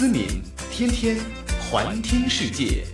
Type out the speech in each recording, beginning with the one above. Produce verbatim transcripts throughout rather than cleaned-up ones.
思敏，天天环听世界。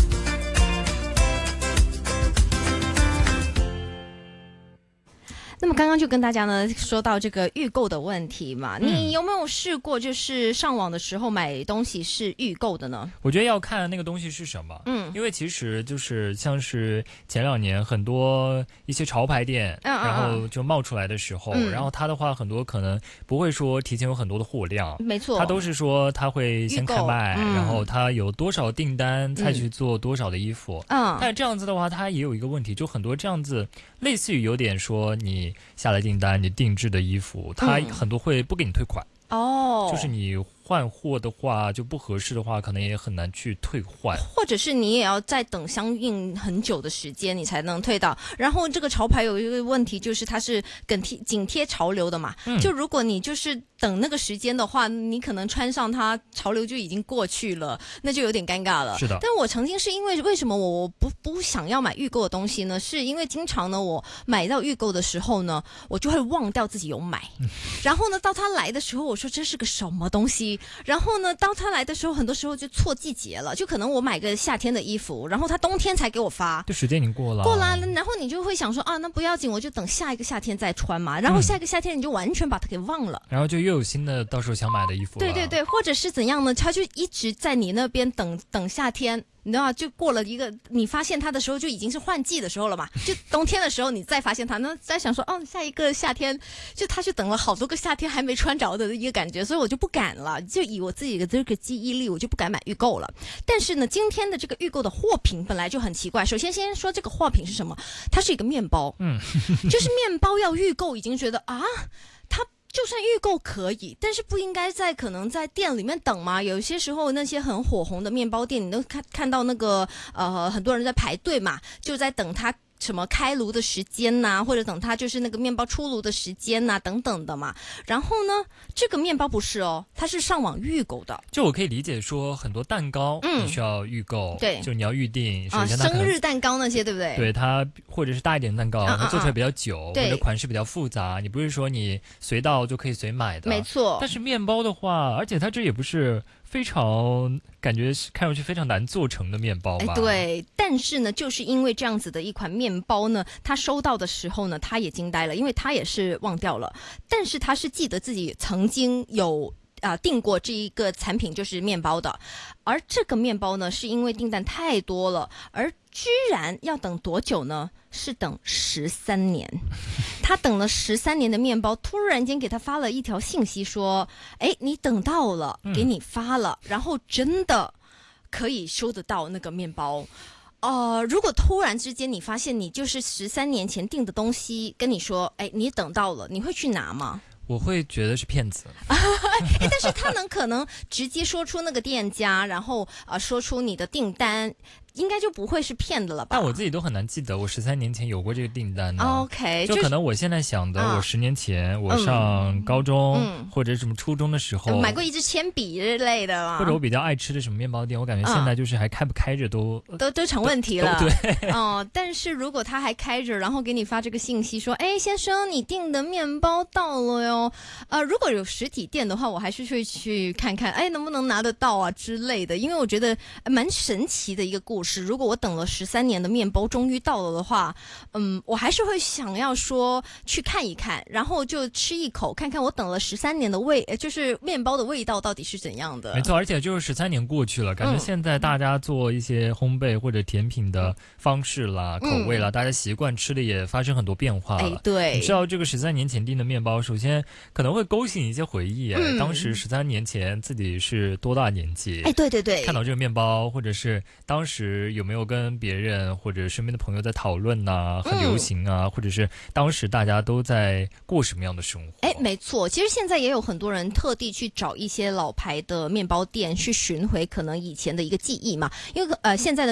那么刚刚就跟大家呢说到这个预购的问题嘛， 嗯、 你有没有试过就是上网的时候买东西是预购的呢？ 我觉得要看那个东西是什么，嗯，因为其实就是像是前两年很多一些潮牌店，嗯、然后就冒出来的时候，嗯、然后它的话很多可能不会说提前有很多的货量， 没错， 它都是说它会先开卖，嗯、然后它有多少订单才去做多少的衣服，嗯，但这样子的话它也有一个问题，就很多这样子类似于有点说你下了订单，你定制的衣服，它很多会不给你退款。 哦、 嗯，就是你换货的话就不合适的话，可能也很难去退换， 或者是你也要再等相应很久的时间你才能退到。然后这个潮牌有一个问题，就是它是紧贴紧贴潮流的嘛，嗯、就如果你就是等那个时间的话，你可能穿上它潮流就已经过去了，那就有点尴尬了。 是的。 但我曾经是因为为什么我不不想要买预购的东西呢？是因为经常呢我买到预购的时候呢，我就会忘掉自己有买，嗯、然后呢到它来的时候，我说这是个什么东西。然后呢，当他来的时候，很多时候就错季节了，就可能我买个夏天的衣服，然后他冬天才给我发， 就时间已经过了， 过了，然后你就会想说啊，那不要紧，我就等下一个夏天再穿嘛。然后下一个夏天你就完全把它给忘了， 嗯、然后就又有新的到时候想买的衣服了。 对对对，或者是怎样呢？他就一直在你那边等等夏天。你知道，就过了一个，你发现它的时候就已经是换季的时候了嘛？就冬天的时候，你再发现它，那再想说，哦，下一个夏天，就他就等了好多个夏天还没穿着的一个感觉，所以我就不敢了。就以我自己的这个记忆力，我就不敢买预购了。但是呢，今天的这个预购的货品本来就很奇怪。首先，先说这个货品是什么？它是一个面包，嗯，就是面包要预购，已经觉得啊，它。就算预购可以，但是不应该在可能在店里面等吗？有些时候那些很火红的面包店，你都看看到那个呃很多人在排队嘛，就在等它什么开炉的时间呐、啊，或者等它就是那个面包出炉的时间呐、啊，等等的嘛。然后呢，这个面包不是哦，它是上网预购的。 就我可以理解说，很多蛋糕你需要预购，嗯、对，就你要预定。首先它啊，生日蛋糕那些对不对？ 对，它或者是大一点的蛋糕，它、啊、做出来比较久， 或者款式比较复杂，你不是说你随到就可以随买的。 没错。 但是面包的话，而且它这也不是非常感觉看上去非常难做成的面包吧？ 哎，对。但是呢，就是因为这样子的一款面包呢，他收到的时候呢，他也惊呆了，因为他也是忘掉了，但是他是记得自己曾经有啊、呃、订过这一个产品，就是面包的，而这个面包呢，是因为订单太多了，而居然要等多久呢？是等十三年。他等了十三年的面包，突然间给他发了一条信息说：“哎，你等到了，给你发了。嗯”然后真的可以收得到那个面包。呃，如果突然之间你发现你就是十三年前订的东西，跟你说，哎，你等到了，你会去拿吗？ 我会觉得是骗子。 但是他能可能直接说出那个店家，然后呃说出你的订单，应该就不会是骗的了吧？ 但我自己都很难记得我十三年前有过这个订单呢。 OK， 就可能我现在想的，我十年前、嗯、我上高中、嗯、或者什么初中的时候、 嗯、买过一支铅笔之类的嘛， 或者我比较爱吃的什么面包店，我感觉现在就是还开不开着都、 嗯、都都成问题了。 对， 哦，但是如果他还开着，然后给你发这个信息说，哎，先生，你订的面包到了哟。呃，如果有实体店的话，我还是会去看看，哎，能不能拿得到啊之类的，因为我觉得蛮神奇的一个故事。如果我等了十三年的面包终于到了的话，嗯，我还是会想要说去看一看，然后就吃一口，看看我等了十三年的味，就是面包的味道到底是怎样的。 没错，而且就是十三年过去了，感觉现在大家做一些烘焙或者甜品的方式啦、嗯、口味啦，大家习惯吃的也发生很多变化了。 哎，对， 你知道这个十三年前订的面包，首先可能会勾起一些回忆。嗯、当时十三年前自己是多大年纪？ 哎，对对对， 看到这个面包，或者是当时有没有跟别人或者身边的朋友在讨论呐、啊，很流行啊、嗯，或者是当时大家都在过什么样的生活？ 哎，没错，其实现在也有很多人特地去找一些老牌的面包店去寻回可能以前的一个记忆嘛，因为呃现在的